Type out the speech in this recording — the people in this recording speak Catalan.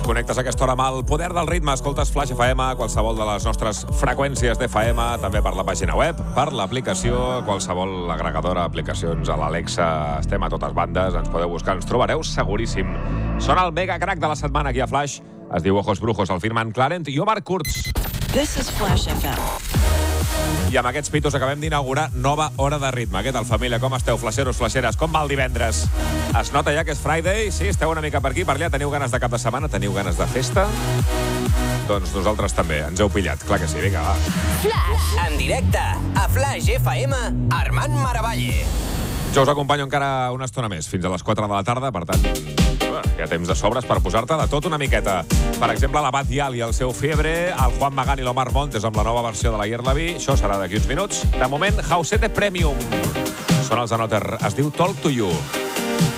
Connectes a aquesta hora amb el poder del ritme. Escoltes Flash FM a qualsevol de les nostres freqüències d'FM, també per la pàgina web, per l'aplicació, qualsevol agregadora, aplicacions a l'Alexa. Estem a totes bandes, ens podeu buscar, ens trobareu seguríssim. Sona el mega crack de la setmana aquí a Flash. Es diu Ojos Brujos, el firmen Clarent i Omar Kurz. This is Flash FM. I amb aquests pitos acabem d'inaugurar nova hora de ritme. Què tal, família? Com esteu, flaixeros, flaixeres? Com va el divendres? Es nota ja que és Friday? Sí, esteu una mica per aquí, per allà? Teniu ganes de cap de setmana? Teniu ganes de festa? Doncs nosaltres també. Ens heu pillat. Clar que sí, vinga, va. Flash, en directe, a Flash FM, Armand Maravalle. Jo us acompanyo encara una estona més, fins a les 4 de la tarda, per tant, hi ha temps de sobres per posar-te de tot una miqueta. Per exemple, l'Abat Yal i el seu Fiebre, el Juan Magán i l'Omar Montes amb la nova versió de la Yerlavi. Això serà d'aquí uns minuts. De moment, Hausete Premium. Són els Anoter. Es diu Talk to You.